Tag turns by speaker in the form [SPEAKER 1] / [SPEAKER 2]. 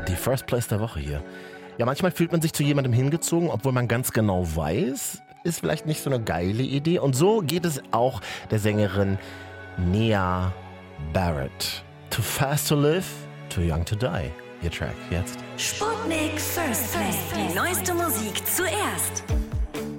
[SPEAKER 1] Die First Place der Woche hier. Ja, manchmal fühlt man sich zu jemandem hingezogen, obwohl man ganz genau weiß, ist vielleicht nicht so eine geile Idee. Und so geht es auch der Sängerin Nia Barrett. Too fast to live, too young to die. Ihr Track jetzt.
[SPEAKER 2] Sputnik First Place. Die neueste Musik zuerst.